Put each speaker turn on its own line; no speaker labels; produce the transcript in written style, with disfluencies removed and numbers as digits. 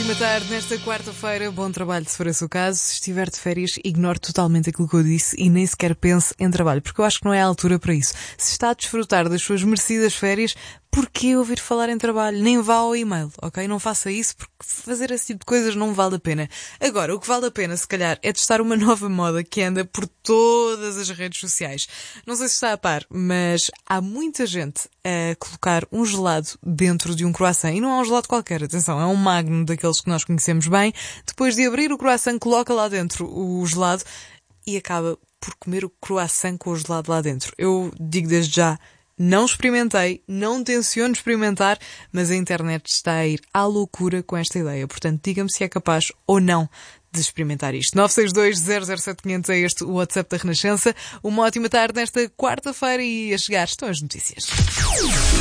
ótima tarde nesta quarta-feira. Bom trabalho se for esse o caso. Se estiver de férias, ignore totalmente aquilo que eu disse e nem sequer pense em trabalho, porque eu acho que não é a altura para isso. Se está a desfrutar das suas merecidas férias, porquê ouvir falar em trabalho? Nem vá ao e-mail, ok? Não faça isso, porque fazer esse tipo de coisas não vale a pena. Agora, o que vale a pena, se calhar, é testar uma nova moda que anda por todas as redes sociais. Não sei se está a par, mas há muita gente a colocar um gelado dentro de um croissant. E não é um gelado qualquer, atenção, é um Magno daqueles que nós conhecemos bem. Depois de abrir o croissant, coloca lá dentro o gelado e acaba por comer o croissant com o gelado lá dentro. Eu digo desde já, não experimentei, não tenciono experimentar, mas a internet está a ir à loucura com esta ideia. Portanto, diga-me se é capaz ou não de experimentar isto. 962-007-500 é este o WhatsApp da Renascença. Uma ótima tarde nesta quarta-feira e a chegar estão as notícias.